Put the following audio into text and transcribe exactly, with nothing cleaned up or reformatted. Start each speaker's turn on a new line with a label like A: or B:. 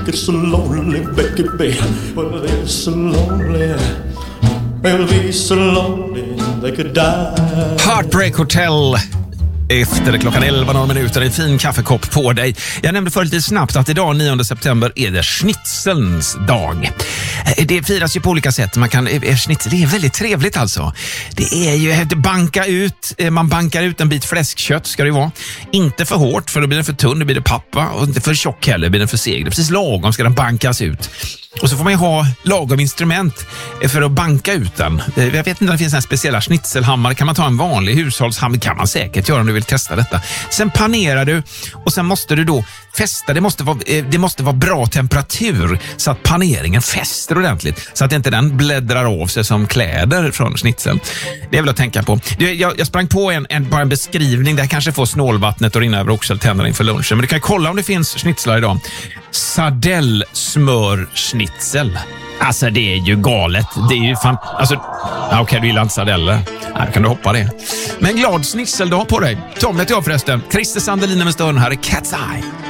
A: it's so lonely, baby. Well, it's so lonely. They'll be so lonely they could die.
B: Heartbreak Hotel. Efter klockan elva några minuter, en fin kaffekopp på dig. Jag nämnde förut lite snabbt att idag nionde september är det schnitzelns dag. Det firas ju på olika sätt. Man kan, schnitzel, det är väldigt trevligt alltså. Det är ju att banka ut, man bankar ut en bit fläskkött ska det vara. Inte för hårt för då blir den för tunn, då blir det pappa. Och inte för tjock heller, blir den för seg. Det är precis lagom ska den bankas ut. Och så får man ju ha lagom instrument för att banka ut den. Jag vet inte om det finns en speciella schnitzelhammare. Kan man ta en vanlig hushållshammare? Kan man säkert göra om du vill testa detta. Sen panerar du och sen måste du då fästa. Det måste vara, det måste vara bra temperatur så att paneringen fäster ordentligt. Så att inte den bläddrar av sig som kläder från schnitzeln. Det är väl att tänka på. Jag, jag sprang på en, en, bara en beskrivning där kanske får snålvattnet och rinna över oxeltänderna inför lunchen. Men du kan kolla om det finns schnitzlar idag. Sardellsmörschnitzel. Alltså det är ju galet. Det är ju fan... Alltså, okej, okay, du gillar inte sardeller. Nej, kan du hoppa det. Men glad schnitzeldag på dig. Tom heter jag förresten. Christer Sandelin med stund. Här är Cat's Eye.